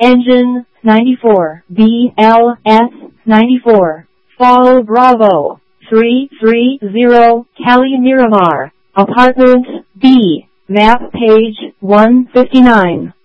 Engine 94, BLS 94, Fall Bravo 330, Cali Miramar, Apartment B, map page 159.